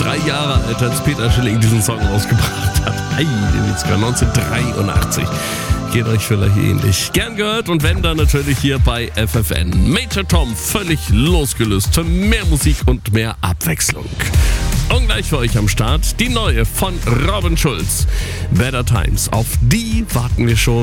3 Jahre alt, als Peter Schilling diesen Song rausgebracht hat. Witzka, 1983. Geht euch vielleicht ähnlich. Gern gehört und wenn, dann natürlich hier bei FFN. Major Tom, völlig losgelöst für mehr Musik und mehr Abwechslung. Und gleich für euch am Start die neue von Robin Schulz. Better Times, auf die warten wir schon.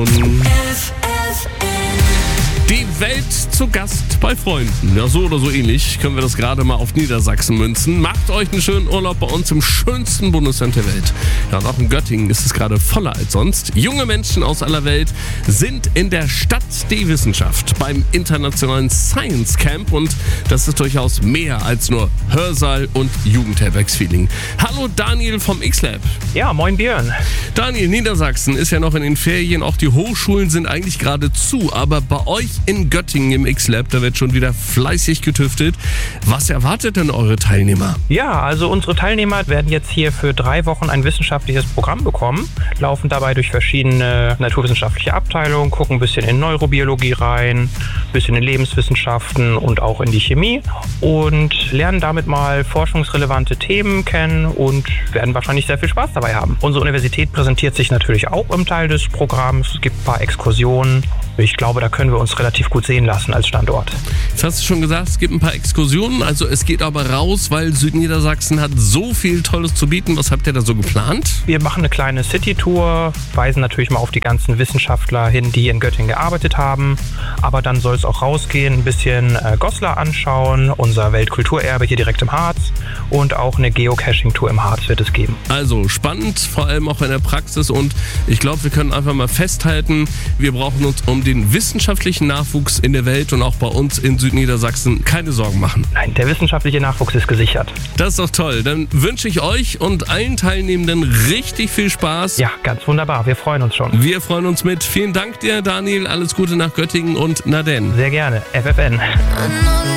Die Welt zu Gast bei Freunden. Ja, so oder so ähnlich können wir das gerade mal auf Niedersachsen münzen. Macht euch einen schönen Urlaub bei uns im schönsten Bundesland der Welt. Ja, und auch in Göttingen ist es gerade voller als sonst. Junge Menschen aus aller Welt sind in der Stadt der Wissenschaft beim internationalen Science Camp und das ist durchaus mehr als nur Hörsaal und Jugendherbergsfeeling. Hallo Daniel vom X-Lab. Ja, moin Björn. Daniel, Niedersachsen ist ja noch in den Ferien, auch die Hochschulen sind eigentlich gerade zu, aber bei euch in Göttingen im X-Lab, da wird schon wieder fleißig getüftelt. Was erwartet denn eure Teilnehmer? Ja, also unsere Teilnehmer werden jetzt hier für 3 Wochen ein wissenschaftliches Programm bekommen, laufen dabei durch verschiedene naturwissenschaftliche Abteilungen, gucken ein bisschen in Neurobiologie rein, ein bisschen in Lebenswissenschaften und auch in die Chemie und lernen damit mal forschungsrelevante Themen kennen und werden wahrscheinlich sehr viel Spaß dabei haben. Unsere Universität präsentiert sich natürlich auch im Teil des Programms. Es gibt ein paar Exkursionen. Ich glaube, da können wir uns relativ gut sehen lassen als Standort. Jetzt hast du schon gesagt, es gibt ein paar Exkursionen, also es geht aber raus, weil Südniedersachsen hat so viel Tolles zu bieten. Was habt ihr da so geplant? Wir machen eine kleine City-Tour, weisen natürlich mal auf die ganzen Wissenschaftler hin, die in Göttingen gearbeitet haben. Aber dann soll es auch rausgehen, ein bisschen Goslar anschauen, unser Weltkulturerbe hier direkt im Harz und auch eine Geocaching-Tour im Harz wird es geben. Also spannend, vor allem auch in der Praxis und ich glaube, wir können einfach mal festhalten, wir brauchen uns um den wissenschaftlichen Nachwuchs in der Welt und auch bei uns in Südniedersachsen keine Sorgen machen. Nein, der wissenschaftliche Nachwuchs ist gesichert. Das ist doch toll. Dann wünsche ich euch und allen Teilnehmenden richtig viel Spaß. Ja, ganz wunderbar. Wir freuen uns schon. Wir freuen uns mit. Vielen Dank dir, Daniel. Alles Gute nach Göttingen und na denn. Sehr gerne. FFN.